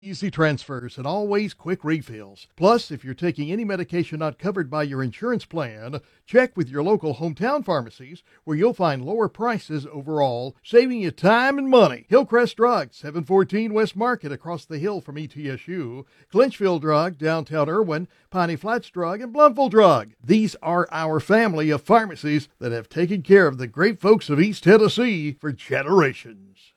Easy transfers and always quick refills. Plus, if you're taking any medication not covered by your insurance plan, check with your local hometown pharmacies where you'll find lower prices overall, saving you time and money. Hillcrest Drug, 714 West Market across the hill from ETSU, Clinchville Drug, downtown Irwin, Piney Flats Drug, and Blountville Drug. These are our family of pharmacies that have taken care of the great folks of East Tennessee for generations.